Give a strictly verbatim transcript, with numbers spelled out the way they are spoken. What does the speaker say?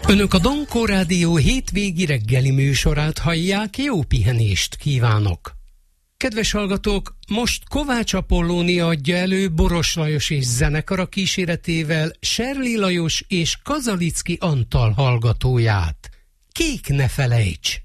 Önök a Donkó Rádió hétvégi reggeli műsorát hallják, jó pihenést kívánok! Kedves hallgatók, most Kovács Apollónia adja elő Boros Lajos és zenekara kíséretével Serli Lajos és Kazalicki Antal hallgatóját. Kék ne felejts!